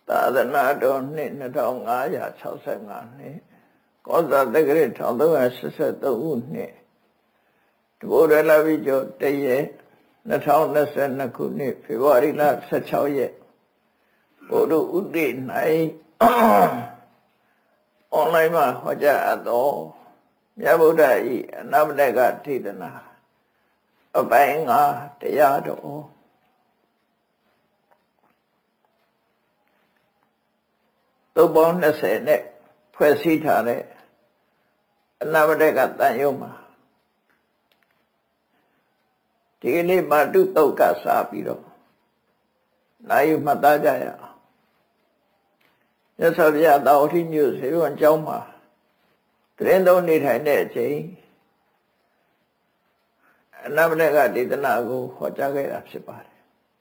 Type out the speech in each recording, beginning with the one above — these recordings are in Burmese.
သာသနာတော်နှစ်2565နှစ်ကောဇာတက္ကရာ1383ခုနှစ်တဘိုးရလာပြီးကျော်တရက်2022ခုနှစ်ဖေဖော်ဝါရီလ16ရက်ဘုဒ္ဓဥဒိ၌အွန်လိုင်းမှာဟောကြားအပ်သောမြတ်ဗုဒ္ဓ၏အနမတကထေသနာအပိုင်းငါတရားတော်သုတ်ပေါင်း20နဲ့ဖွဲ့စည်းထားတဲ့အနမတကတန်ယုံမှာဒီကနေ့မာတုတုတ်ကစားပြီးတော့နိုင်ယူမှတ်သားကြရအောင်ရသော်ပြတာဝတိမြို့စေဝန်ကျောင်းမှာတရင်သုံးနေထိုင်တဲ့အချိန်အနမတကဒေသနာကိုဟောကြားခဲ့တာဖြစ်ပါတယ်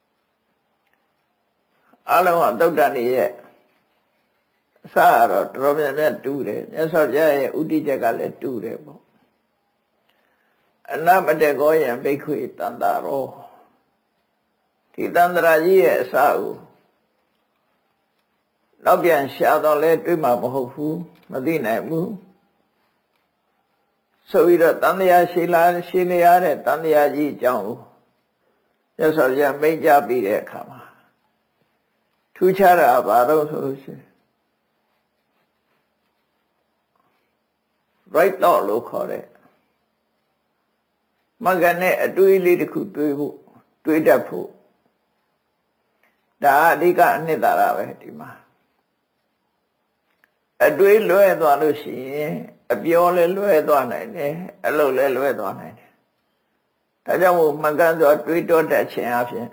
အလုံးကသုတ်တန်ရဲ့အစတော့တော်များများတူတယ်မြတ်စွာဘုရားရဲ့ဥတည်ချက်ကလည်းတူတယ်ပေါ့အနမတကောယံဘိက္ခွေတန္တာရောဒီတန္တရာကြီးရဲ့အစကိုနောက်ပြန်ရှာတော့လဲတွေးမှာမဟုတ်ဘူးမသိနိုင်ဘူးဆိုပြီးတော့တန်တရားရှိလာရှိနေရတဲ့တန်တရားကြီးအကြောင်းကိုမြတ်စွာဘုရားမိန့်ကြားပြီးတဲ့အခါမှာထူးခြားတာဘာလို့ဆိုလို့ရှိရင်right thought လို့ခေါ်တဲ့မဂ္ဂနဲ့အတွေးလေးတစ်ခုတွေးဖို့တွေးတတ်ဖို့ဒါအဓိကအနှစ်သာရပဲဒီမှာအတွေးလွဲသွားလို့ရှိရင်အပြောလည်းလွဲသွားနိုင်တယ်အလုပ်လည်းလွဲသွားနိုင်တယ်ဒါကြောင့်မို့မဂ္ဂဆိုတွေးတောတတ်ခြင်းအပြင်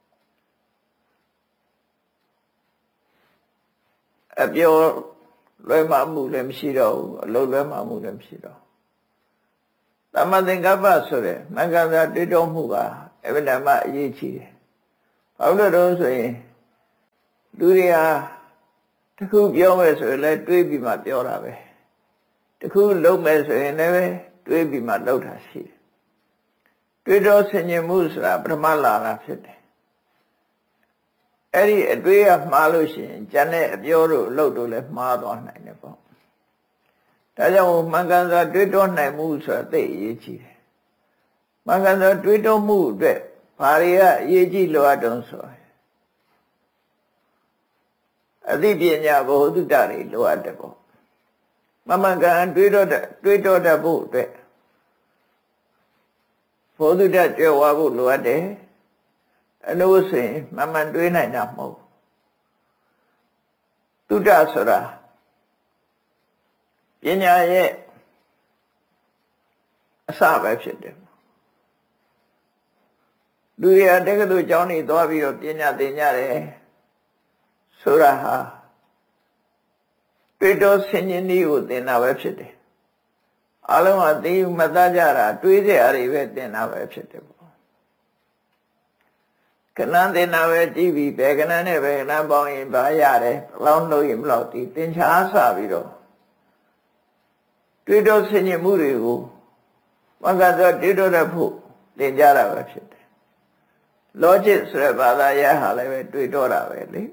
အပြောလွဲမှားမှုလည်းမရှိတော့ဘူးအလုံးလွဲမှားမှုလည်းမရှိတော့သမ္မာသင်္ကပ္ပဆိုတဲ့မဂ္ဂင်္ဂတွေးတောမှုကအဗ္ဗဓမ္မအရေးကြီးတယ်။ဘာလို့လဲဆိုရင်လူတွေဟာတစ်ခုပြောမယ်ဆိုရင်လည်းတွေးပြီးမှပြောတာပဲ။တစ်ခုလုပ်မယ်ဆိုရင်လည်းတွေးပြီးမှလုပ်တာရှိတယ်။တွေးတောဆင်ခြင်မှုဆိုတာပထမလာတာဖြစ်တယ်။အဲ့ဒီအတွေးကမှားလို့ရှိရင်ကျန်တဲ့အပြောတို့အလုပ်တို့လည်းမှားသွားနိုင်တယ်ပေါ့ဒါကြောင့်မင်္ဂန်စွာတွေးတောနိုင်မှုဆိုတာသိအရေးကြီးတယ်မင်္ဂန်စွာတွေးတောမှုအတွက်ဘာတွေကအရေးကြီးလိုအပ်တုံးဆိုအသိပညာဘ ਹੁ တုတ္တတွေလိုအပ်တယ်ပေါ့မင်္ဂန်တွေးတောတတ်ဖို့အတွက်ဘ ਹੁ တုတ္တကြွယ်ဝဖို့လိုအပ်တယ်အလို့ဆိုရင်မန်တွေးနိုင်တာမဟုတ်တုဒ္ဒဆိုတာပညာရဲ့အစပဲဖြစ်တယ်လူရတက္ကသိုလ်ကျောင်းနေသွားပြီးတော့ပညာသင်ကြတယ်ဆိုတာဟာတွေးတောဆင်ခြင်နည်းကိုသင်တာပဲဖြစ်တယ်အလုံးကသိမသားကြတာတွေးစရာတွေပဲသင်တာပဲဖြစ်တယ်ကဏ္ဍသင်တာပဲကြည့်ပြီးဘယ်ကဏ္ဍနဲ့ဘယ်ကဏ္ဍပေါင်းရင်ဘာရတယ်ဘလောက်လို့ရင်ဘလောက်ဒီသင်္ချာစပြီးတော့တွေးတောဆင်ခြင်မှုတွေကိုမဂ္ဂသောတွေးတောတတ်ဖို့သင်ကြတာပဲဖြစ်တယ် logic ဆိုတဲ့ဘာသာရပ်ဟာလည်းပဲတွေးတောတာပဲလေ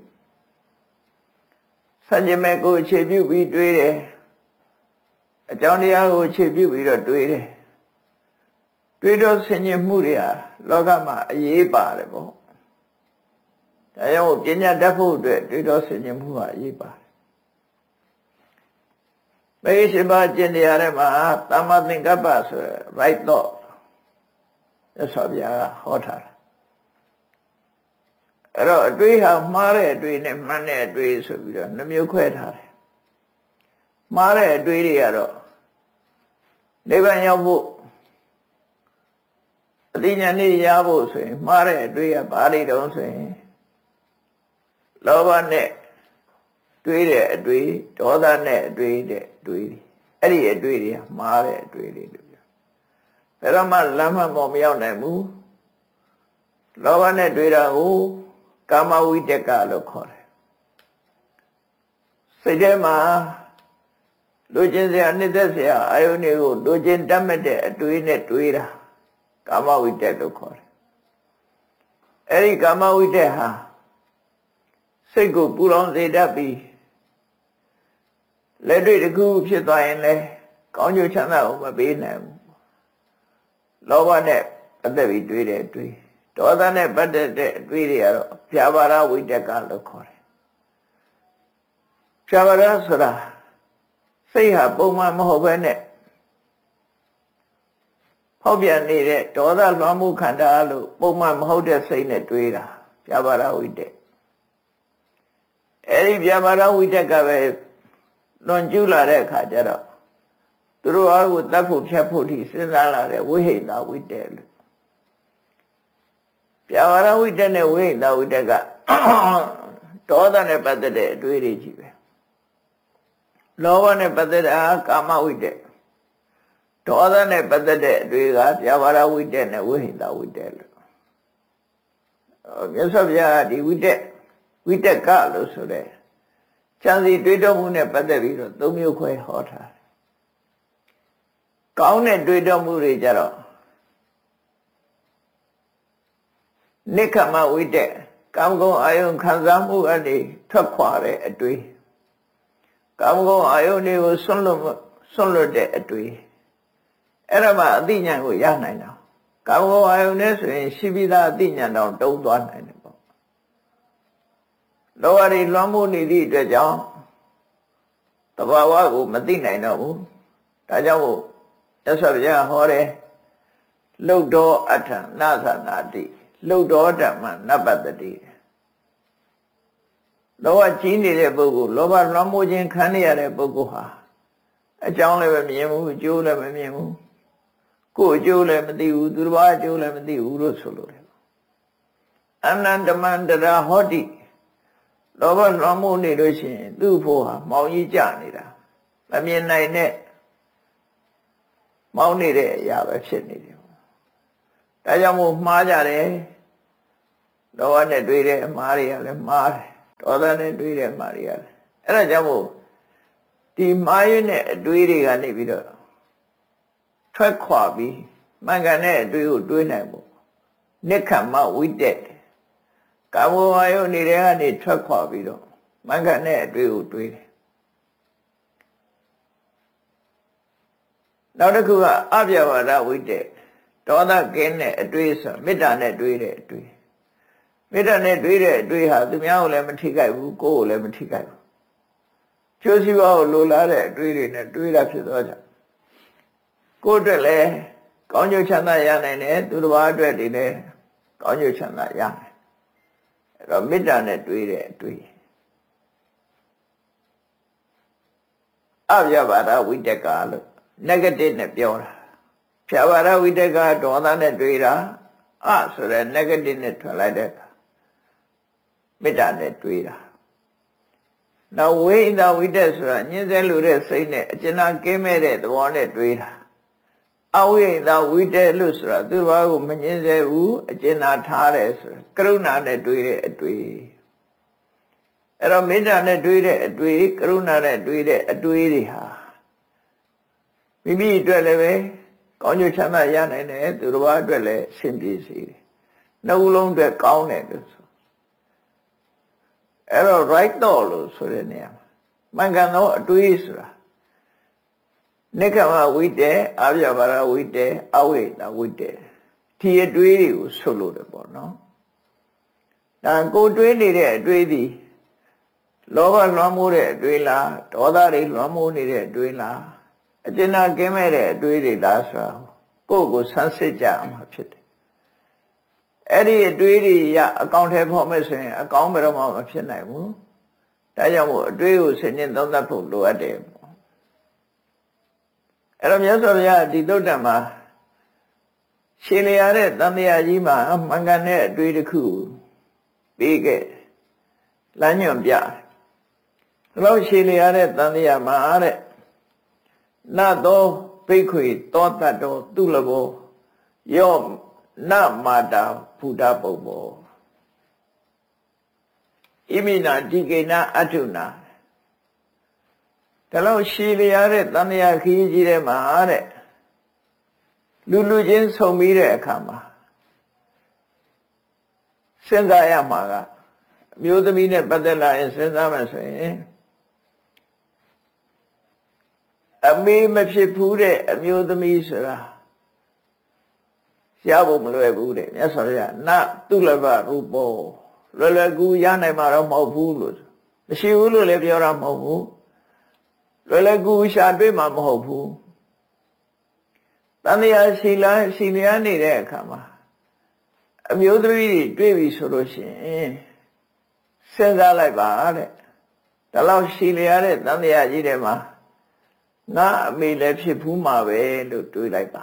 စัจ jime ကိုအခြေပြုပြီးတွေးတယ်အကြောင်းတရားကိုအခြေပြုပြီးတော့တွေးတယ်တွေးတောဆင်ခြင်မှုတွေဟာလောကမှာအရေးပါတယ်ပေါ့ဒါကြောင့်ပညာတတ်ဖို့အတွက်တွေးတောဆင်ခြင်မှုဟာအရေးပါတယ်မေရှိပါကျင့်တရားထဲမှာသမ္မာသင်္ကပ္ပဆိုရယ် right thought ရသော်ဗျာဟောထားတာအဲ့တော့အတွေးဟာမှားတဲ့အတွေးနဲ့မှန်တဲ့အတွေးဆိုပြီးတော့နှမျိုးခွဲထားတယ်မှားတဲ့အတွေးတွေကတော့နိဗ္ဗာန်ရောက်ဖို့အသိဉာဏ်နဲ့ရဖို့ဆိုရင်မှားတဲ့အတွေးကဘာတွေတုံးဆိုရင်လောဘနဲ့တွေးတဲ့အတွေးဒေါသနဲ့အတွေးတဲ့တွေးအဲ့ဒီအတွေးတွေကမှားတဲ့အတွေးတွေလို့ပြောဘယ်တော့မှလမ်းမှန်ပေါ်မရောက်နိုင်ဘူးလောဘနဲ့တွေးတာကိုကာမဝိတကလို့ခေါ်တယ်စိတ်ထဲမှာလူချင်းစရာနှစ်သက်စရာအာယုန်တွေကိုလူချင်းတတ်မဲ့တဲ့အတွေးနဲ့တွေးတာကာမဝိတက်လို့ခေါ်တယ်အဲ့ဒီကာမဝိတက်ဟာစိစိတ်ကိုပူလောင်စေတတ်ပြီးလက်တွေ့တစ်ခုဖြစ်သွားရင်လည်းကောင်းကျိုးချမ်းသာကိုမပေးနိုင်ဘူးလောဘနဲ့ပတ်သက်ပြီးတွေးတဲ့အတွေးဒေါသနဲ့ပတ်သက်တဲ့အတွေးတွေကတော့ဖြာပါရဝိတကလို့ခေါ်တယ်ဖြာပါရဆိုတာစိတ်ဟာပုံမှန်မဟုတ်ဘဲနဲ့ဖောက်ပြန်နေတဲ့ဒေါသလွှမ်းမိုးခန္ဓာလို့ပုံမှန်မဟုတ်တဲ့စိတ်နဲ့တွေးတာဖြာပါရဝိတအဲဒီဖြာပါရဝိတကပဲလွန်ကျူးလာတဲ့အခါကျတော့သူတို့အားကိုတတ်ဖို့ဖြတ်ဖို့ထိစဉ်းစားလာတဲ့ဝိဟိတဝိတ္တလို့ပြာပါရဝိတ္တနဲ့ဝိဟိတဝိတ္တကဒေါသနဲ့ပတ်သက်တဲ့အတွေးတွေကြီးပဲလောဘနဲ့ပတ်သက်တာကာမဝိတ္တဒေါသနဲ့ပတ်သက်တဲ့အတွေးကပြာပါရဝိတ္တနဲ့ဝိဟိတဝိတ္တလို့မြတ်စွာဘုရားဒီဝိတ္တကလို့ဆိုတဲ့ဉာဏ်စီတွေးတောမှုနဲ့ပတ်သက်ပြီးတော့သုံးမျိုးခွဲဟောထားတယ်ကောင်းတဲ့တွေးတောမှုတွေကြတော့နိက္ခမဝိတ္တကာမဂုဏ်အာယုံခံစားမှုအနေထွက်ခွာတဲ့အတွေးကာမဂုဏ်အာယုန်တွေကိုဆွန့်လွတ်တဲ့အတွေ့အဲ့ဒါမှအသိဉာဏ်ကိုရနိုင်တာကာမဂုဏ်အာယုန်နဲ့ဆိုရင်ရှိပြီးသားအသိဉာဏ်တော့တုံးသွားနိုင်တယ်ပေါ့လောဘတွေလွှမ်းမိုးနေသည့်အတွက်ကြောင့်တဘာဝကိုမသိနိုင်တော့ဘူးဒါကြောင့်မို့သစ္စာပြဟောတယ်လှုပ်တော်အထံနာသနာတိလှုပ်တော်ဓမ္မနပ္ပတတိလောဘကြီးနေတဲ့ပုဂ္ဂိုလ်လောဘလွှမ်းမိုးခြင်းခံရတဲ့ပုဂ္ဂိုလ်ဟာအကြောင်းလည်းမမြင်ဘူးအကျိုးလည်းမမြင်ဘူးကိုယ်အကျိုးလည်းမသိဘူးသူတစ်ပါးအကျိုးလည်းမသိဘူးလို့ဆိုလိုတယ်အနန္တမန္တရာဟောတိလောဘလွှမ်းမိုးနေလို့ရှိရင်သူ့ဖို့ဟာမောင်ကြီးကြနေတာမမြင်နိုင်တဲ့မောင်းနေတဲ့အရာပဲဖြစ်နေတယ်ဒါကြောင့်မို့မှားကြတယ်လောဘနဲ့တွေ့တဲ့အမှားတွေကလည်းမှားတယ်ဒေါသနဲ့တွေးတဲ့မာရီရတယ်အဲ့ဒါကြောင့်မို့ဒီမာရင်းနဲ့အတွေးတွေကနေပြီးတော့ထွက်ခွာပြီးမှန်ကန်တဲ့အတွေးကိုတွေးနိုင်ဖို့နိက္ခမဝိတ္တကာမဝါယုန်နေတဲ့ကနေထွက်ခွာပြီးတော့မှန်ကန်တဲ့အတွေးကိုတွေးတယ်နောက်တစ်ခုကအပြဝါဒဝိတ္တဒေါသကင်းတဲ့အတွေးဆိုမေတ္တာနဲ့တွေးတဲ့အတွေးမေတ္တာနဲ့တွေးတဲ့အတွေးဟာသူများကိုလည်းမထိခိုက်ဘူးကိုယ်ကိုလည်းမထိခိုက်ဘူးကျိုးစီးပွားကိုလိုလားတဲ့အတွေးတွေနဲ့တွေးတာဖြစ်သွားကြကိုယ်အတွက်လည်းကောင်းကျိုးချမ်းသာရနိုင်တယ်သူတစ်ပါးအတွက်ဒီလည်းကောင်းကျိုးချမ်းသာရနိုင်အဲ့တော့မေတ္တာနဲ့တွေးတဲ့အတွေးအဗျာပါဒဝိတ္တကလို့ negative နဲ့ပြောတာဖြာပါဒဝိတ္တကဒေါသနဲ့တွေးတာဆိုတဲ့ negative နဲ့ထွက်လိုက်တဲ့မေတ္တာနဲ့တွေးတာနောက်ဝိဟိတဝိတ္တဆိုတာညှင်းဆဲလို့တဲ့စိတ်နဲ့အကျဉ်းနာကင်းမဲ့တဲ့သဘောနဲ့တွေးတာအဝိဟိတဝိတ္တလို့ဆိုတာသူ့ဘာကိုမညှင်းဆဲဘူးအကျဉ်းနာထားတယ်ဆိုကရုဏာနဲ့တွေးတဲ့အတွေ့အဲ့တော့မေတ္တာနဲ့တွေးတဲ့အတွေ့ကရုဏာနဲ့တွေးတဲ့အတွေ့တွေဟာမိမိအတွက်လည်းပဲကောင်းကျိုးချမ်းသာရနိုင်တယ်သူတစ်ပါးအတွက်လည်းအဆင်ပြေစေတယ်နှလုံးအတွက်ကောင်းတယ်လို့ဆိုအဲ့တော့ right thought လို့ဆိုတဲ့နေရာမှာမှန်ကန်သောအတွေးဆိုတာနိက္ခမဝိတ္တအာဗျာပါဒဝိတ္တအဝိတဝိတ္တဒီအတွေးတွေကိုဆိုလို့တယ်ပေါ့နော်ဒါကိုတွေးနေတဲ့အတွေးသည်လောဘလွှမ်းမိုးတဲ့အတွေးလားဒေါသတွေလွှမ်းမိုးနေတဲ့အတွေးလားအကျဉ်းနာကင်းမဲ့တဲ့အတွေးတွေလားဆိုတာကိုယ့်ကိုဆန်းစစ်ကြမှာဖြစ်တယ်အဲ့ဒီအတွေးတွေရအကောင့်ထဲဖော်မယ်ဆိုရင်အကောင့်ဘယ်တော့မှမဖြစ်နိုင်ဘူးဒါကြောင့်မို့အတွေးကိုဆင်ခြင်သုံးသပ်ဖို့လိုအပ်တယ်ပေါ့အဲ့တော့မြတ်စွာဘုရားဒီသုတ္တံမှာရှင်းလျာတဲ့သံဃာကြီးမှာမှန်ကန်တဲ့အတွေးတစ်ခုပြီးခဲ့လမ်းညွှန်ပြတယ်ဒီလောက်ရှင်းလျာတဲ့သံဃာမှာတဲ့နတ်သောဘိက္ခွေသောတတ်တော်သူလဘောယောနမာတာဘုဒ္ဓပုပ္ပောဣမိနာတိကေနအထုနာဒါလို့ရှည်လျားတဲ့တဏှာခီးကြီးထဲမှာတဲ့လူချင်းဆုံပြီးတဲ့အခါမှာစဉ်းစားရမှာကမျိုးသမီးနဲ့ပတ်သက်လာရင်စဉ်းစားမှဆိုရင်အမေမဖြစ်ဘူးတဲ့အမျိုးသမီးဆိုတာရဖို့မလွယ်ဘူးတဲ့မြတ်စွာဘုရားနသုလဘရူပောလွယ်လွယ်ကူရနိုင်မှာတော့မဟုတ်ဘူးလို့မရှိဘူးလို့လည်းပြောတာမဟုတ်ဘူးလွယ်လွယ်ကူရှာတွေ့မှာမဟုတ်ဘူးတန်တရားရှိလျားနေတဲ့အခါမှာအမျိုးသမီးတွေတွေ့ပြီဆိုလို့ရှိရင်စဉ်းစားလိုက်ပါတဲ့ဒါလောက်ရှိလျားတဲ့တန်တရားကြီးတွေမှာငါအမေလည်းဖြစ်ဘူးမှာပဲလို့တွေးလိုက်ပါ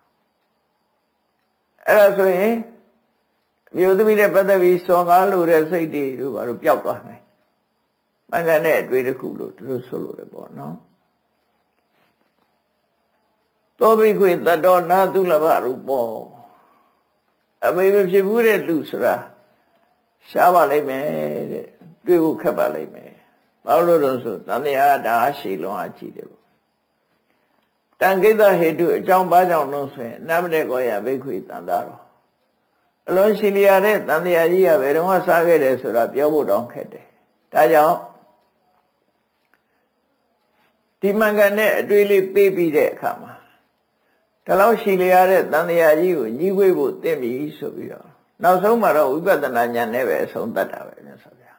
အဲ့ဒါဆိုရင်မျိုးသမီးနဲ့ပတ်သက်ပြီးစော်ကားလို့တဲ့စိတ်တွေတို့ဘာလို့ပျောက်သွားနိုင်မင်္ဂန်တဲ့အတွေ့တစ်ခုလို့သူတို့ဆိုလို့ရပေါ့နော်သောဘိခွေတတ္တောနာသုလဘရူပောအမေမဖြစ်ဘူးတဲ့လူဆိုတာရှားပါလိမ့်မယ်တဲ့တွေ့ဖို့ခက်ပါလိမ့်မယ်ဘာလို့လဲဆိုသံဃာဒါရှိလုံးအကြည့်တယ်ပေါ့တံကိတ္တဟေတုအကြောင်းဘာကြောင့်လို့ဆိုရင်နမတေကောယဘိခွေတန်တာတော့အလုံးရှိလျာတဲ့တန်တရားကြီးကဘယ်တော့မှစားခဲ့တယ်ဆိုတာပြောဖို့တောင်းခက်တယ်ဒါကြောင့်ဒီမင်္ဂန်နဲ့အတွေ့လေးပေးပြီးတဲ့အခါမှာဒါလောက်ရှိလျာတဲ့တန်တရားကြီးကိုညီးဝေးဖို့သင့်ပြီဆိုပြီးတော့နောက်ဆုံးမှာတော့ဝိပဿနာဉာဏ်နဲ့ပဲအဆုံးသတ်တာပဲမြတ်စွာဘုရား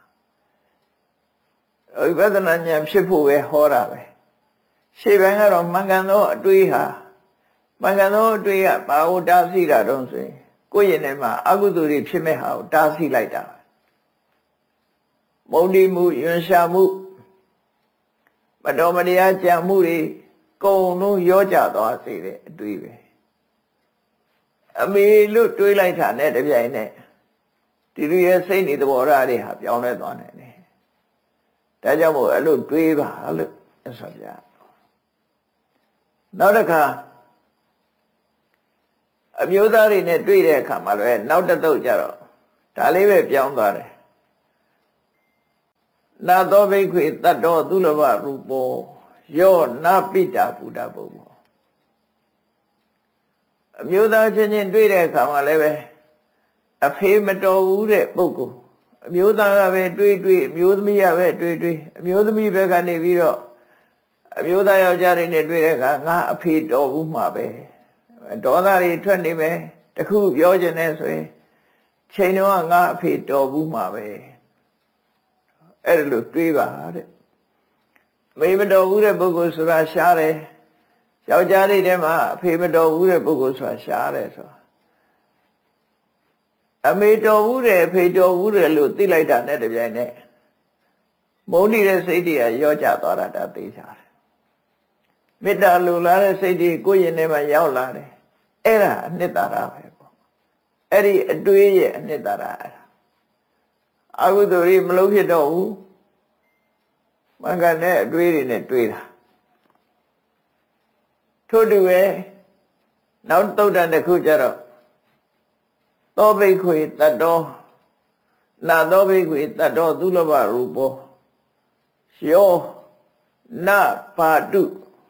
ဝိပဿနာဉာဏ်ဖြစ်ဖို့ပဲဟောတာပဲရှေ့ပိုင်းကတော့မင်္ဂန်သောအတွေ့ဟာမင်္ဂန်သောအတွေ့ကဘာကိုတားဆီးတာတုံးဆိုရင်ကိုယ့်ရင်ထဲမှာအကုသိုလ်တွေဖြစ်မဲ့ဟာကိုတားဆီးလိုက်တာမုန်းတိမှုယွန်ရှာမှုမတော်မတရားကြံမှုတွေကုန်လုံးရောကြသွားစေတဲ့အတွေ့ပဲအမေလို့တွေးလိုက်တာနဲ့တပြိုင်နက်ဒီလိုရဲ့စိတ်နေသဘောထားတွေဟာပြောင်းလဲသွားနိုင်တယ်ဒါကြောင့်မို့အဲ့လိုတွေးပါလို့ဆိုပြနောက်တစ်ခါအမျိုးသားတွေနဲ့တွေ့တဲ့အခါမှာလည်းနောက်တစ်သုတ်ကြတော့ဒါလေးပဲပြောင်းသွားတယ်နာသောဘိခွေတတ္တောသုလဘရူပောယောနာပိတာဘုဒ္ဓဘုံအမျိုးသားချင်းချင်းတွေ့တဲ့အခါမှာလည်းပဲအဖေမတော်ဘူးတဲ့ပုဂ္ဂိုလ်အမျိုးသားကပဲတွေ့အမျိုးသမီးကပဲတွေ့အမျိုးသမီးဘက်ကနေပြီးတော့အမျိုးသားယောက်ျားတွေနဲ့တွေ့တဲ့အခါငါအဖေတော်ဘူးမှာပဲဒေါသတွေထွက်နေမယ်တခုပြောချင်တယ်ဆိုရင်ချိန်တော့ငါအဖေတော်ဘူးမှာပဲအဲ့လိုတွေးပါတဲ့မေမတော်ဘူးတဲ့ပုဂ္ဂိုလ်ဆိုတာရှားတယ်ယောက်ျားတွေထဲမှာအဖေမတော်ဘူးတဲ့ပုဂ္ဂိုလ်ဆိုတာရှားတယ်ဆိုတာအမေတော်ဘူးတယ်အဖေတော်ဘူးတယ်လို့သိလိုက်တာနဲ့တပြိုင်နက်မုန်းနေတဲ့စိတ်တွေကရော့ကျသွားတာဒါသိကြတယ်မေတ္တာလိုလားတဲ့စိတ်တွေကိုယ့်ရင်ထဲမှာရောက်လာတယ်အဲ့ဒါအနှစ်သာရပဲပေါ့အဲ့ဒီအတွေးရဲ့အနှစ်သာရအဲ့ဒါအကုသိုလ်တွေမလုပ်ဖြစ်တော့ဘူးမင်္ဂန်နဲ့အတွေးတွေနဲ့တွေးတာထို့တူပဲနောက်သုတ်တန်တစ်ခုကျတော့သောဘိခွေတတ္တောနာသောဘိခွေတတ္တောသုလဘရူပောယောနပါတု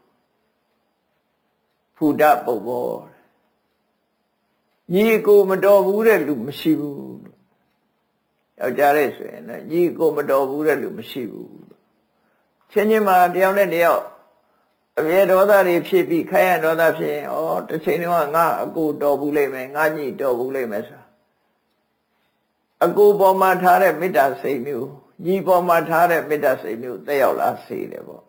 ဖုဒ္ဓပုပ္ပောညီကိုမတော်ဘူးတဲ့လူမရှိဘူးယောက်ျားလေးဆိုရင်လည်းညီကိုမတော်ဘူးတဲ့လူမရှိဘူးချင်းချင်းမှာတယောက်နဲ့တယောက်အမြဲဒေါသတွေဖြစ်ပြီးခိုင်းရဒေါသဖြစ်ရင်တစ်ချိန်တော့ငါအကိုတော်ဘူးလိမ့်မယ်ငါညီတော်ဘူးလိမ့်မယ်ဆိုအကိုပေါ်မှာထားတဲ့မေတ္တာစိတ်မျိုးညီပေါ်မှာထားတဲ့မေတ္တာစိတ်မျိုးတက်ရောက်လာစေတယ်ပေါ့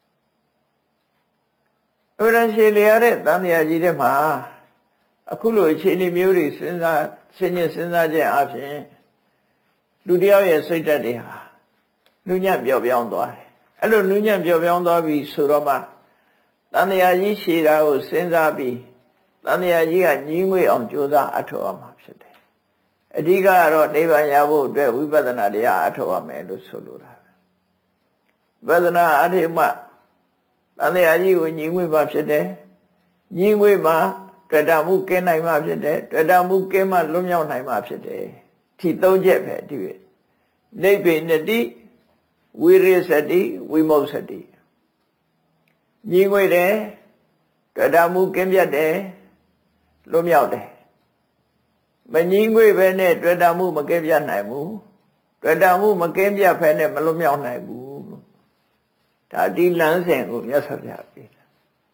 ဥရရှိလျာတဲ့တန်တရားကြီးတဲ့မှာအခုလိုအခြေအနေမျိုးတွေစဉ်းစားခြင်းခြင်းအပြင်လူတယောက်ရဲ့စိတ်ဓာတ်တွေဟာနုညံ့ပျော့ပြောင်းသွားတယ်အဲ့လိုနုညံ့ပျော့ပြောင်းသွားပြီဆိုတော့မှတန်တရားကြီးရှည်တာကိုစဉ်းစားပြီးတန်တရားကြီးကညီးငွေ့အောင်ကြိုးစားအထောက်အမှာဖြစ်တယ်အဓိကကတော့နိဗ္ဗာန်ရဖို့အတွက်ဝိပဿနာတရားအထောက်အမယ်လို့ဆိုလိုတာဝိပဿနာအထိမှတန်တရားကြီးကိုညီးငွေ့မှဖြစ်တယ်ညီးငွေ့မှတွေ့တာမှုကင်းနိုင်မှဖြစ်တယ်တွေ့တာမှုကင်းမှလွတ်မြောက်နိုင်မှဖြစ်တယ်ဒီသုံးချက်ပဲဒီနိဗ္ဗေနတိဝိရိသတိဝိမု ksati ညီငွေတယ်တွေ့တာမှုကင်းပြတ်တယ်လွတ်မြောက်တယ်မညီငွေပဲနဲ့တွေ့တာမှုမကင်းပြတ်နိုင်ဘူးတွေ့တွေ့တာမှုမကင်းပြတ်ဖဲနဲ့မလွတ်မြောက်နိုင်ဘူးဒါဒီလမ်းစဉ်ကိုမြတ်စွာဘုရားပေးတယ်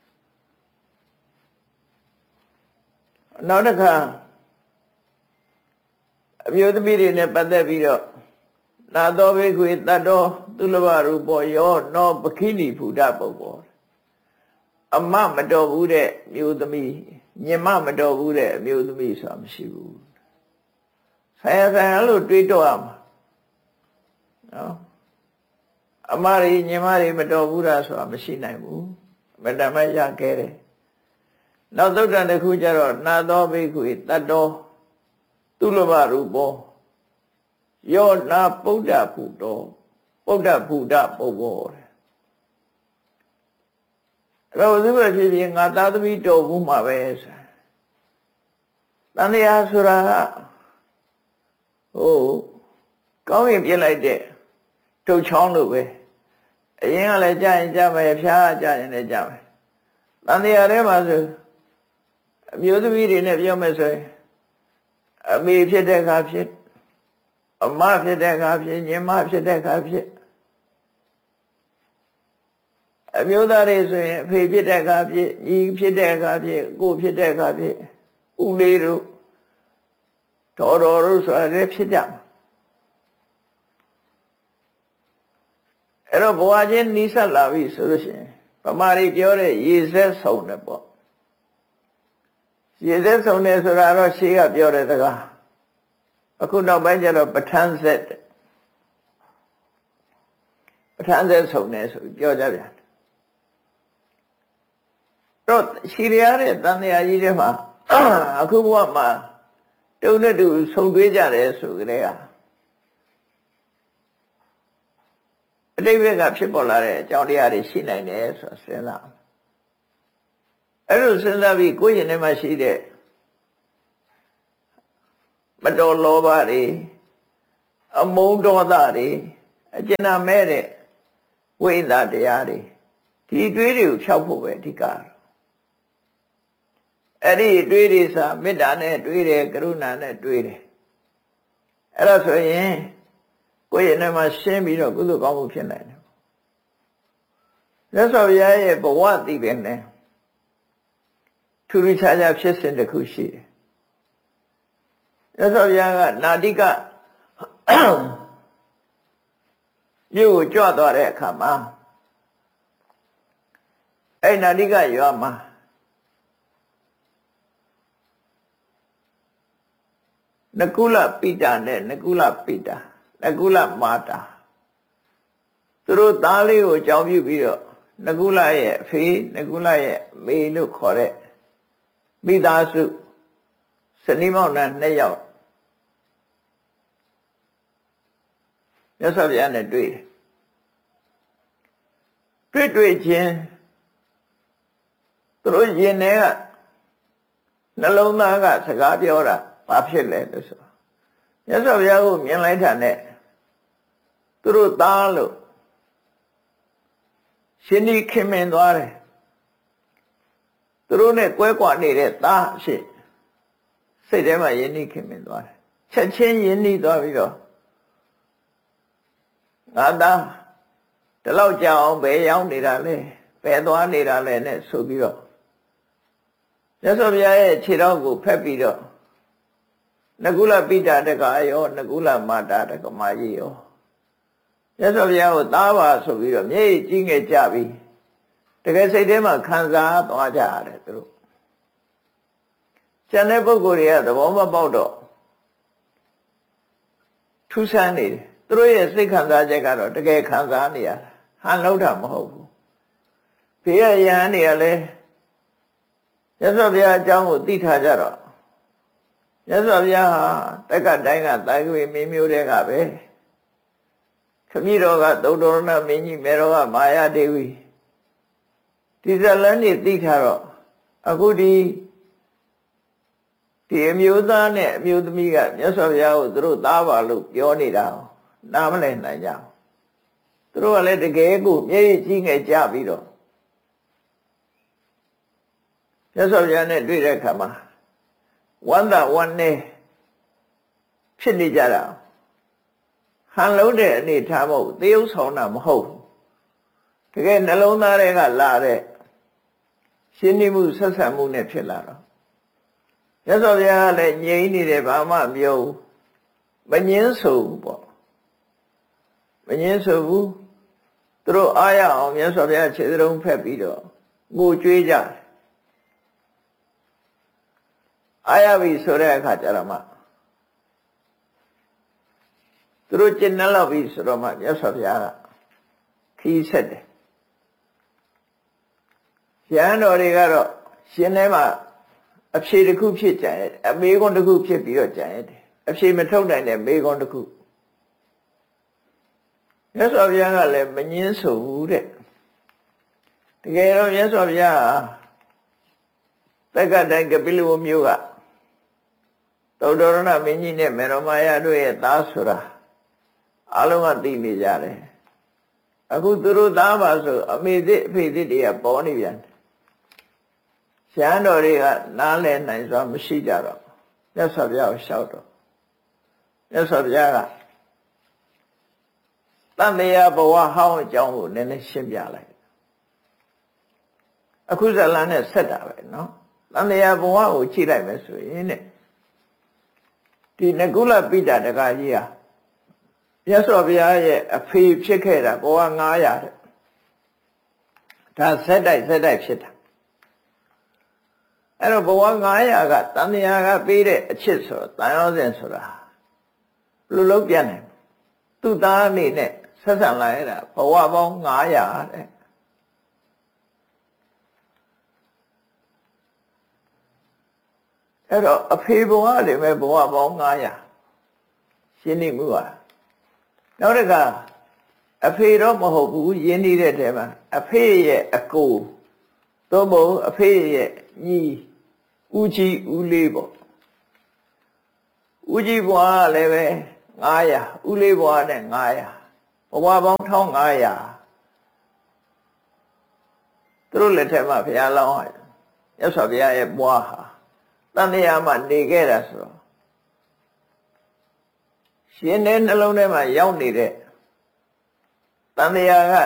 နောက်တစ်ခါအမျိုးသမီးတွေနဲ့ပတ်သက်ပြီးတော့နာသောဘိက္ခွေတတ္တောသူလဘရူပောယောနောပခိဏိဖူဒပုပ္ပောအမမတော်ဘူးတဲ့မျိုးသမီးညင်မမတော်ဘူးတဲ့အမျိုးသမီးဆိုတာမရှိဘူးဆိုင်ရာလို့တွေးတော့ရမှာနော်အမရီညင်မရီမတော်ဘူးလားဆိုတာမရှိနိုင်ဘူးမတမရခဲ့တယ်နောက်သုတ္တန်တစ်ခုကျတော့နာသောဘိက္ခွေတတ္တောသူလဘရူပောယောနာပုဒ္ဒဖူတောပုဒ္ဒဖူဒပုပ္ပောတဲ့အဲ့တော့သူကဖြစ်ဖြစ်ငါသာသမီတော်ဘူးမှာပဲဆိုတန်တရားဆိုတာကောင်းရင်ပြစ်လိုက်တဲ့ထုတ်ချောင်းလို့ပဲအရင်ကလည်းကြာရင်ကြာမယ်ဖျားကြာရင်လည်းကြာမယ်တန်တရားထဲမှာဆိုအမျိုးသမီးတွေနဲ့ပြောမယ်ဆိုရင်အမေဖြစ်တဲ့အခါဖြစ်အမဖြစ်တဲ့အခါဖြစ်ညီမဖြစ်တဲ့အခါဖြစ်အမျိုးသားတွေဆိုရင်အဖေဖြစ်တဲ့အခါဖြစ်ညီဖြစ်တဲ့အခါဖြစ်ကိုဖြစ်တဲ့အခါဖြစ်ဦးလေးတို့တော်တို့ဆိုတာလည်းဖြစ်ကြမှာအဲ့တော့ဘဝချင်းနီးစပ်လာပြီဆိုလို့ရှိရင်ဗမာတွေပြောတဲ့ရေစက်ဆုံးတယ်ပေါ့ရေစက်ဆုံးတယ်ဆိုတာတော့ရှေးကပြောတဲ့စကားအခုနောက်ပိုင်းကျတော့ပဋ္ဌာန်းဆက်ပဋ္ဌာန်းဆက်ဆုံးတယ်ဆိုပြောကြပြန်တော့ရှိရတဲ့တန်တရားကြီးတွေမှာအခုဘဝမှာတုံနဲ့တူဆုံတွေ့ကြတယ်ဆိုကြတဲ့ကအတိတ်ဘက်ကဖြစ်ပေါ်လာတဲ့အကြောင်းတရားတွေရှိနိုင်တယ်ဆိုတာစဉ်းစားအဲ့လိုစဉ်းစားပြီးကိုယ့်ရင်ထဲမှာရှိတဲ့မတော်လောဘတွေအမုန်းဒေါသတွေအကျဉ်းမဲ့တဲ့ဝိသတရားတွေဒီတွေးတွေကိုဖြောက်ဖို့ပဲအဓိကအဲ့ဒီတွေးတွေစာမေတ္တာနဲ့တွေးတယ်ကရုဏာနဲ့တွေးတယ်အဲ့ဒါဆိုရင်ကိုယ့်ရဲ့ထဲမှာရှင်းပြီးတော့ကုသိုလ်ကောင်းမှုဖြစ်နိုင်တယ်မြတ်စွာဘုရားရဲ့ဘဝတည်ပင်နဲ့ထူးထူးခြားခြားဖြစ်စဉ်တစ်ခုရှိတယ်မြတ်စွာဘုရားကနာတိကမြို့ကိုကြွသွားတဲ့အခါမှာအဲ့နာတိကရွာမှာနကုလပိတာနဲ့နကုလပိတာနကုလမာတာသူတို့သားလေးကိုကြောင်းပြုပြီးတော့နကုလရဲ့အဖေနကုလရဲ့မေလို့ခေါ်တဲ့မိသားစုစနီးမောင်နှံ2ယောက်မြတ်စွာဘုရားနဲ့တွေ့တယ်တွေ့ချင်းသူတို့ရင်ထဲကနှလုံးသားကစကားပြောတာဘာဖြစ်လဲလို့ဆိုမြတ်စွာဘုရားကိုမြင်လိုက်တာနဲ့သူတို့သားလို့ရှင်ဒီခင်မင်သွားတယ်သူတို့နဲ့ကွဲကွာနေတဲ့သားအဖြစ်စိတ်ထဲမှာယဉ်ဤခင်မင်သွားတယ်ချက်ချင်းယဉ်ဤသွားပြီးတော့ငါသားဒီလောက်ကြာအောင်ဘယ်ရောက်နေတာလဲဘယ်သွားနေတာလဲနဲ့ဆိုပြီးတော့မြတ်စွာဘုရားရဲ့ခြေတော်ကိုဖက်ပြီးတော့နကုလပိတာတက္ကရောနကုလမာတာတက္ကမကြီးရောမြတ်စွာဘုရားကိုသားပါဆိုပြီးတော့မျက်ရည်ကြီးငယ်ကြပြီးတကယ်စိတ်ထဲမှာခံစားသွားကြရတယ်သူတို့ကျန်တဲ့ပုဂ္ဂိုလ်တွေကသဘောမပေါက်တော့ထူးဆန်းနေတယ်သူတို့ရဲ့စိတ်ခံစားချက်ကတော့တကယ်ခံစားနေရတာဟန်လောက်တာမဟုတ်ဘူးဘေးရရဟန်းတွေကလည်းမြတ်စွာဘုရားအကြောင်းကိုသိထားကြတော့မြတ်စွာဘုရားဟာတက္ကတိုင်းကတာကွေမင်းမျိုးတွေကပဲခမည်းတော်ကသုတ္တရဏမင်းကြီးမေတော်ကမာယာဒေဝီဒီဇလန်းနေသိထားတော့အခုဒီအမျိုးသားနဲ့အမျိုးသမီးကမြတ်စွာဘုရားကိုသူတို့သားပါလို့ပြောနေတာနားမလည်နိုင်ကြဘူးသူတို့ကလည်းတကယ်ကိုမျက်ရည်ကြီးငယ်ကြပြီးတော့မြတ်စွာဘုရားနဲ့တွေ့တဲ့အခါမှာဝန္တာဝန္နေဖြစ်နေကြတာဟဟန်လုံးတဲ့အနေထားမဟုတ်သေယုတ်ဆောင်တာမဟုတ်တကယ်နှလုံးသားတွေကလာတဲ့ရှင်းနေမှုဆက်ဆံမှုနဲ့ဖြစ်လာတော့မြတ်စွာဘုရားကလည်းငြိမ်းနေတယ်ဘာမှမပြောဘူးမငင်းဆိုဘူးပေါ့မငင်းဆိုဘူးသူတို့အားရအောင်မြတ်စွာဘုရားခြေစရုံးဖက်ပြီးတော့ငိုကြွေးကြတယ်အားရပြီဆိုတဲ့အခါကျတော့မှသူတို့ကျင့်နှလောက်ပြီဆိုတော့မှမြတ်စွာဘုရားကခီးဆက်တယ်ရဟန်းတော်တွေကတော့ရှင်ထဲမှာအဖြေတစ်ခုဖြစ်ကြရဲ့အမေကွန်းတစ်ခုဖြစ်ပြီးတော့ကြံရတယ်အဖြေမထုတ်နိုင်တဲ့မေကွန်းတစ်ခုမြတ်စွာဘုရားကလည်းမငင်းဆိုဘူးတဲ့တကယ်တော့မြတ်စွာဘုရားတက္ကတိုင်းကပိလဝမြို့ကသုတ္တရဏမင်းကြီးနဲ့မေရမယတို့ရဲ့သားဆိုတာအလုံးကသိနေကြတယ်အခုသူတို့သားပါဆိုအမေသစ်အဖေသစ်တွေကပေါ်နေပြန်ရဟန်းတော်တွေကနားလည်နိုင်စွာမရှိကြတော့မြတ်စွာဘုရားကိုလျှောက်တော့မြတ်စွာဘုရားကတန်တရားဘဝဟောင်းအကြောင်းကိုနည်းနည်းရှင်းပြလိုက်အခုဇလန်နဲ့ဆက်တာပဲเนาะတန်တရားဘဝကိုကြည့်လိုက်မယ်ဆိုရင်တဲ့ဒီနကုလပိဋကတကကြီးဟာမြတ်စွာဘုရားရဲ့အဖေဖြစ်ခဲ့တာဘဝ900တဲ့ဒါဆက်တိုက်ဖြစ်တာအဲ့တော့ဘဝ900ကတန်တရားကပေးတဲ့အချစ်ဆိုတန်ရောစဉ်ဆိုတာလူလုံးပြတ်နိုင်သူ့သားအနေနဲ့ဆက်ဆံလာရတာဘဝပေါင်း900တဲ့အဲ့တော့အဖေဘဝတွေပဲဘဝပေါင်း900ရှင်းနေမှုပါနောက်တစ်ခါအဖေတော့မဟုတ်ဘူးယဉ်နေတဲ့တဲမှာအဖေရဲ့အကိုသို့မဟုတ်အဖေရဲ့ညီဦးကြီးဦးလေးပေါ့ဦးကြီးဘွားလည်းပဲ900ဦးလေးဘွားနဲ့900ဘဝပေါင်း1500သူတို့လက်ထက်မှာဘုရားလောင်းဟာမြတ်စွာဘုရားရဲ့ဘွားဟာတန်တရားမှာနေခဲ့တာဆိုတော့ရှင်တဲ့နှလုံးထဲမှာရောက်နေတဲ့တန်တရားက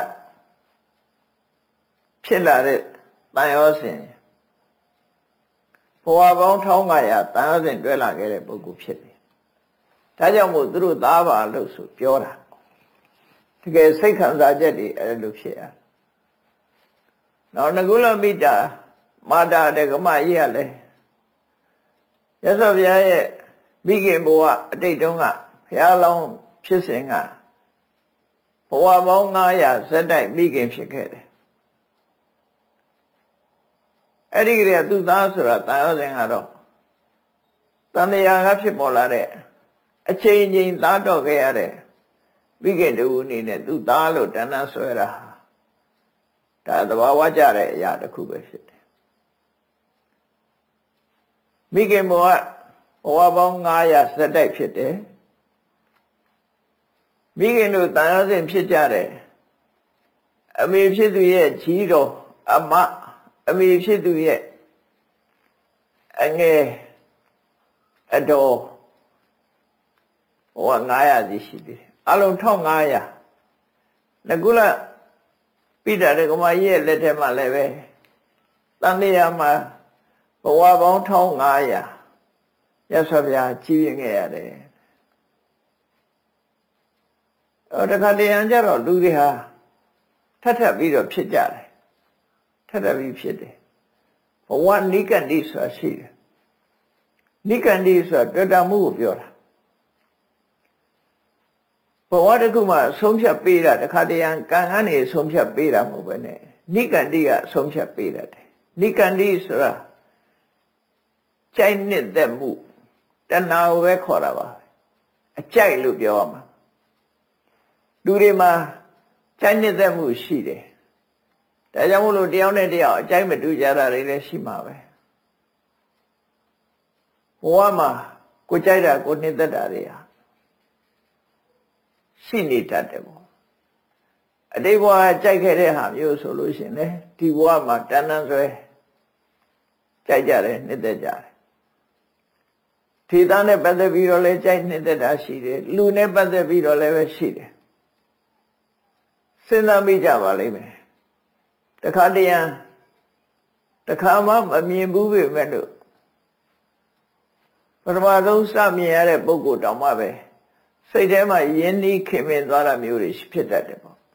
ဖြစ်လာတဲ့တန်ရောစဉ်ဘဝပေါင်း1500တန်ရောစဉ်တွဲလာခဲ့တဲ့ပုဂ္ဂိုလ်ဖြစ်တယ်။ဒါကြောင့်မို့သူတို့သားပါလို့ဆိုပြောတာတကယ်စိတ်ခံစားချက်တွေအဲ့လိုဖြစ်ရ။နောက်ငကုလမိတာမာတာတဲ့ကမကြီးကလည်းရသော်ဘုရားရဲ့မိခင်ဘဝအတိတ်တုန်းကဘုရားလောင်းဖြစ်စဉ်ကဘဝပေါင်း900ဇက်တိုက်မိခင်ဖြစ်ခဲ့တယ်အဲ့ဒီကလေးကသူ့သားဆိုတာတာယောဇဉ်ကတော့တန်တရားကဖြစ်ပေါ်လာတဲ့အချိန်ချင်းသားတော့ခဲ့ရတဲ့မိခင်တူအနေနဲ့သူ့သားလို့တဏ္ဍဆွဲတာဒါသဘာဝကြတဲ့အရာတစ်ခုပဲဖြစ်တယ်မိခင်ဘဝပေါင်း900ဇက်တိုက်ဖြစ်တယ်မိခင်တို့တန်ရောစဉ်ဖြစ်ကြတယ်အမေဖြစ်သူရဲ့ကြီးတော်အမေဖြစ်သူရဲ့အငယ်အတော်ဘဝ900စီရှိတယ်အလုံး1500ငကုလပိဋကကမကြီးရဲ့လက်ထက်မှာလည်းပဲတန်တရားမှာဘဝပေါင်း1500ရသော်ဗျာကြီးရင်ခဲ့ရတယ်တခါတရံကြတော့လူတွေဟာထပ်ပြီးတော့ဖြစ်ကြတယ်ထပ်ပြီးဖြစ်တယ်ဘဝနိကတိဆိုတာရှိတယ်နိကတိဆိုတာတွေ့တာမှုကိုပြောတာဘဝတစ်ခုမှဆုံးဖြတ်ပေးတာတခါတရံကံကနေဆုံးဖြတ်ပေးတာမဟုတ်ပဲနဲ့နိကတိကဆုံးဖြတ်ပေးတတ်တယ်နိကတိဆိုတာကြိုက်နှစ်သက်မှုတဏှာကိုပဲခေါ်တာပါအကြိုက်လို့ပြောရမှာလူတွေမှာကြိုက်နှစ်သက်မှုရှိတယ်ဒါကြောင့်မို့လို့တယောက်နဲ့တယောက်အကြိုက်မတူကြတာတွေလည်းရှိမှာပဲဘဝမှာကိုကြိုက်တာကိုနှစ်သက်တာတွေဟာရှိနေတတ်တယ်ပေါ့အတိတ်ဘဝကြိုက်ခဲ့တဲ့ဟာမျိုးဆိုလို့ရှိရင်လေဒီဘဝမှာတဏ္ဍဆွဲကြိုက်ကြတယ်နှစ်သက်ကြတယ်ထေသားနဲ့ပတ်သက်ပြီးတော့လည်းကြိုက်နေတဲ့တာရှိတယ်လူနဲ့ပတ်သက်ပြီးတော့လည်းပဲရှိတယ်စဉ်းစားမိကြပါလိမ့်မယ်တခါတရံတခါမှမမြင်ဘူးပဲမဲ့လို့ပထမဆုံးစမြင်ရတဲ့ပုဂ္ဂိုလ်တောင်မှပဲစိတ်ထဲမှာယဉ်နီးခင်မင်သွားတာမျိုးတွေဖြစ်တတ်တယ်ပေါ့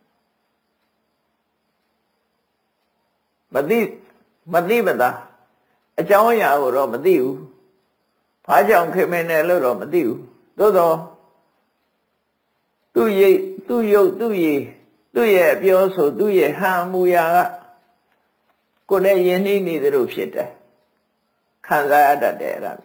မသိမသာအကြောင်းအရာကိုတော့မသိဘူးဘာကြောင့်ခင်မင်တယ်လို့တော့မသိဘူးသို့တော့သူ့ရိပ်သူ့ရုပ်သူ့ရည်သူ့ရဲ့အပြောဆိုသူ့ရဲ့ဟန်မူရာကကိုယ်နဲ့ယဉ်နီးနေသလိုဖြစ်တယ်ခံစားရတတ်တယ်အဲ့ဒါ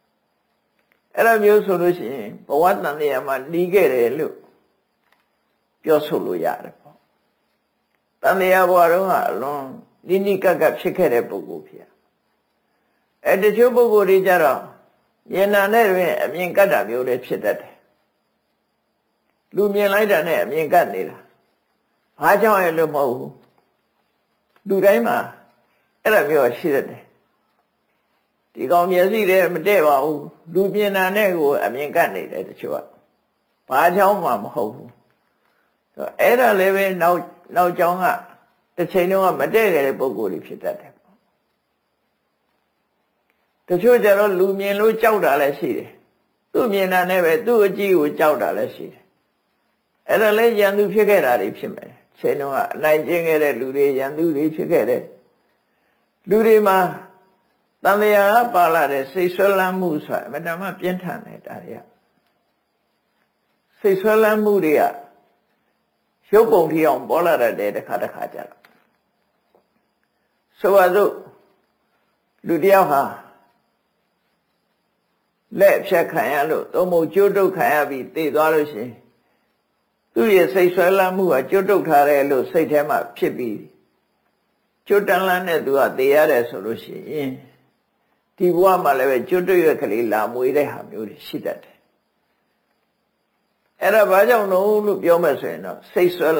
မျိုးဆိုလို့ရှိရင်ဘဝတန်တရားမှာနှီးခဲ့တယ်လို့ပြောဆိုလို့ရတယ်ပေါ့တန်တရားဘဝတုန်းကအလွန်နိကကဖြစ်ခဲ့တဲ့ပုဂ္ဂိုလ်ဖြစ်တချို့ပုဂ္ဂိုလ်တွေကြတော့ဉာဏ်နဲ့တွင်အမြင်ကတ်တာမျိုးတွေဖြစ်တတ်တယ်လူမြင်လိုက်တာနဲ့အမြင်ကတ်နေတာဘာကြောင့်လဲလို့မဟုတ်ဘူးလူတိုင်းမှာအဲ့ဒါမျိုးရှိတတ်တယ်ဒီကောင်မျက်စိတည်းမတည့်ပါဘူးလူမြင်တာနဲ့ကိုအမြင်ကတ်နေတယ်တချို့ကဘာကြောင့်မှမဟုတ်ဘူးအဲ့ဒါလည်းပဲနောက်ကြောင်းကတစ်ချိန်လုံးကမတည့်ခဲ့တဲ့ပုံကိုယ်တွေဖြစ်တတ်တယ်တချို့ကျတော့လူမြင်လို့ကြောက်တာလည်းရှိတယ်သူ့မြင်တာနဲ့ပဲသူ့အကြည့်ကိုကြောက်တာလည်းရှိတယ်အဲ့ဒါလည်းရန်သူဖြစ်ခဲ့တာတွေဖြစ်မယ်ချိန်လုံးကအနိုင်ကျင့်ခဲ့တဲ့လူတွေရန်သူတွေဖြစ်ခဲ့တဲ့လူတွေမှာတန်လျာပါလာတဲ့စိတ်ဆွဲလန်းမှုဆိုတာအမှန်တမ်းပြင်းထန်တယ်ဒါတွေကစိတ်ဆွဲလန်းမှုတွေကရုပ်ပုံထီအောင်ပေါ်လာတဲ့တစ်ခါကြတော့ဆိုပါစို့လူတယောက်ဟာလက်ဖြတ်ခံရလို့သုံးဖို့ကြိုးတုပ်ခံရပြီးသေသွားလို့ရှိရင်သူ့ရဲ့စိတ်ဆွဲလန်းမှုကကြိုးတုပ်ထားတယ်လို့စိတ်ထဲမှာဖြစ်ပြီးကြိုးတန်းလန်းတဲ့သူကသေရတယ်ဆိုလို့ရှိရင်ဒီဘဝမှာလည်းပဲကြွတ်တွေ့ရကလေးလာမွေးတဲ့ဟာမျိုးတွေရှိတတ်တယ်အဲ့ဒါဘာကြောင့်လို့ပြောမယ်ဆိုရင်တော့စိတ်ဆွဲ